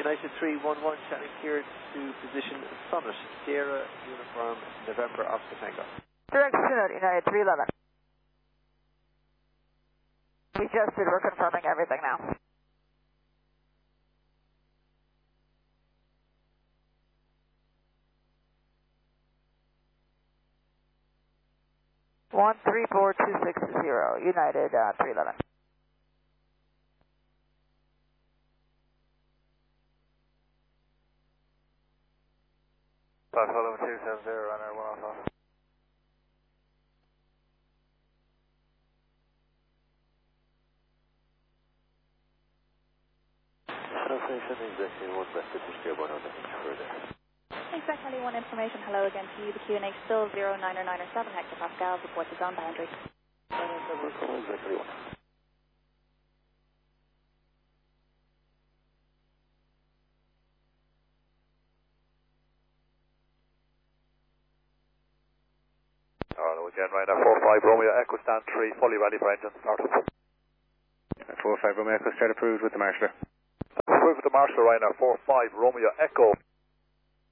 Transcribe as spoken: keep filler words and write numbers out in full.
United three one one, Charlie cleared to position Summit, Sierra Uniform, November Oscar Tango. Direct Summit, United three eleven. We just did, we're confirming everything now. One three four two six zero, United uh, three eleven. Five Hollow two seven zero, runner one off. Translation exactly one west of Dearborn on the beach further. Exact Charlie one information, hello again to you. The Q N A still zero nine or nine or seven hectopascals, report the zone boundary. Exactly one. Alright, again, right now, four five Romeo Echo stand three, fully ready for engine start. four five Romeo Echo start approved with the marshaller. Approved with the marshaller right now, four five Romeo Echo.